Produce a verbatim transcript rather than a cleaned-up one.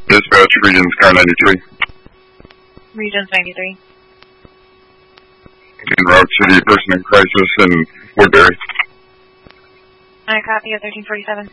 Dispatch, Regions Car ninety-three. Regions ninety-three. En route to the person in crisis in Woodbury. I copy at thirteen forty-seven.